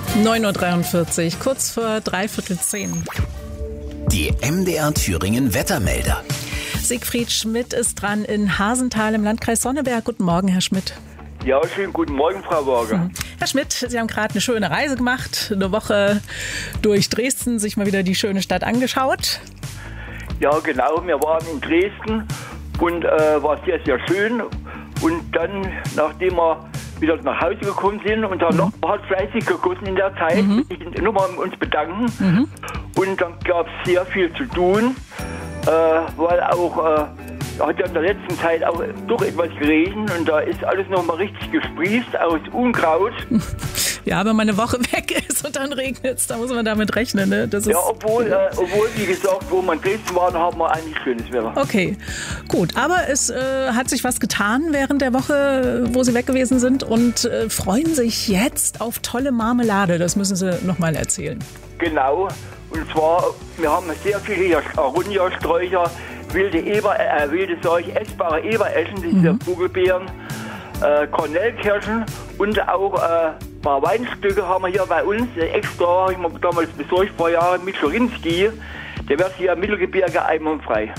9:43 Uhr, kurz vor 9:45. Die MDR Thüringen Wettermelder. Siegfried Schmidt ist dran in Hasenthal im Landkreis Sonneberg. Guten Morgen, Herr Schmidt. Ja, schönen guten Morgen, Frau Wager. Herr Schmidt, Sie haben gerade eine schöne Reise gemacht, eine Woche durch Dresden, sich mal wieder die schöne Stadt angeschaut. Ja, genau, wir waren in Dresden und war sehr, sehr schön. Und dann, nachdem wir wieder nach Hause gekommen sind und der Nachbar hat fleißig gegossen in der Zeit, ich nur mal uns bedanken. Und dann gab es sehr viel zu tun, weil auch hat ja in der letzten Zeit auch doch etwas geregnet und da ist alles nochmal richtig gesprießt aus Unkraut. Ja, wenn man eine Woche weg ist und dann regnet es, da muss man damit rechnen. Ne? Das ist obwohl, wie gesagt, wo wir in Dresden waren, haben wir eigentlich schönes Wetter. Okay, gut. Aber es hat sich was getan während der Woche, wo Sie weg gewesen sind und freuen sich jetzt auf tolle Marmelade. Das müssen Sie nochmal erzählen. Genau. Und zwar, wir haben sehr viele Aronia-Sträucher, wilde Seuche, essbare Ebereschen, das sind ja Vogelbeeren, Kornelkirschen und auch ein paar Weinstücke haben wir hier bei uns. Extra habe ich mir damals besorgt vor Jahren mit Schorinski. Der wird hier im Mittelgebirge einwandfrei.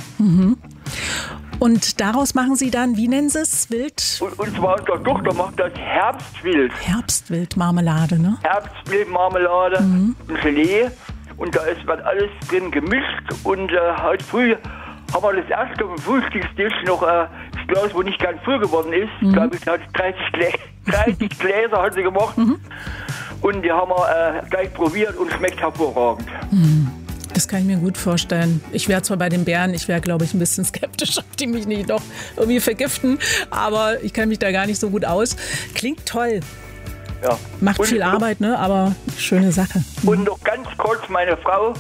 Und daraus machen Sie dann, wie nennen Sie es, Wild? Und zwar unsere Tochter macht das Herbstwild. Herbstwildmarmelade, ne? Herbstwildmarmelade, ein Gelee. Und da wird alles drin gemischt. Und heute früh haben wir das erste auf dem Frühstückstisch noch ein Glas, wo nicht ganz voll geworden ist. Ich glaube, 30 Gläser hat sie gemacht. Und die haben wir gleich probiert und schmeckt hervorragend. Das kann ich mir gut vorstellen. Ich wäre zwar bei den Beeren, ich wäre, glaube ich, ein bisschen skeptisch, ob die mich nicht noch irgendwie vergiften. Aber ich kenne mich da gar nicht so gut aus. Klingt toll. Ja. Macht viel Arbeit, ne? Aber schöne Sache. Und noch ganz kurz, meine Frau,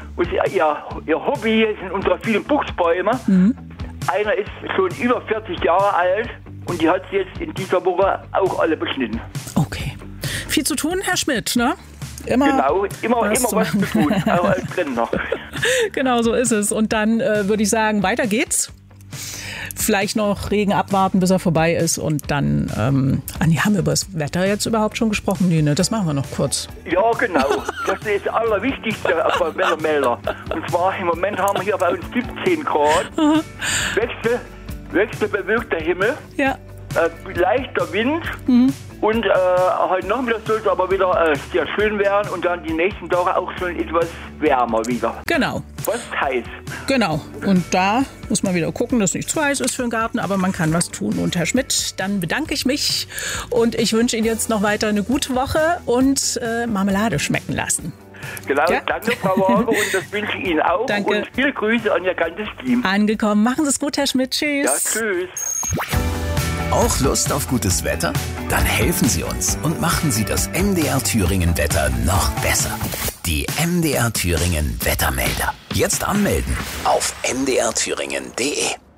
ihr Hobby sind unsere vielen Buchsbäume. Einer ist schon über 40 Jahre alt und die hat sie jetzt in dieser Woche auch alle beschnitten. Okay. Viel zu tun, Herr Schmidt, ne? Immer was zu tun, auch als Rentner. Genau, so ist es. Und dann würde ich sagen, weiter geht's. Vielleicht noch Regen abwarten, bis er vorbei ist und dann, haben wir über das Wetter jetzt überhaupt schon gesprochen? Nee, ne? Das machen wir noch kurz. Ja, genau. Das ist das Allerwichtigste auf der Wettermelder. Und zwar im Moment haben wir hier bei uns 17 Grad. Wechselbewölkter Himmel. Ja. Leichter Wind. Und heute Nachmittag soll es aber wieder sehr schön werden und dann die nächsten Tage auch schon etwas wärmer wieder. Genau. Was heiß. Genau. Und da muss man wieder gucken, dass nicht zu heiß ist für den Garten, aber man kann was tun. Und Herr Schmidt, dann bedanke ich mich und ich wünsche Ihnen jetzt noch weiter eine gute Woche und Marmelade schmecken lassen. Genau, ja? Danke, Frau Wager, und das wünsche ich Ihnen auch. Danke. Und viele Grüße an Ihr ganzes Team. Angekommen. Machen Sie es gut, Herr Schmidt. Tschüss. Ja, tschüss. Auch Lust auf gutes Wetter? Dann helfen Sie uns und machen Sie das MDR Thüringen Wetter noch besser. Die MDR Thüringen Wettermelder. Jetzt anmelden auf mdrthüringen.de.